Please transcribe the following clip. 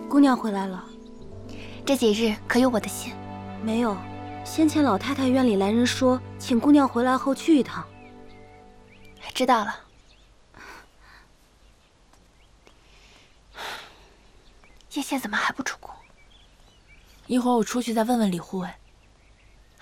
姑娘回来了。 这几日可有我的信？ 没有，先前老太太院里来人说，请姑娘回来后去一趟。 知道了。叶县怎么还不出宫？ 一会儿我出去再问问李护卫。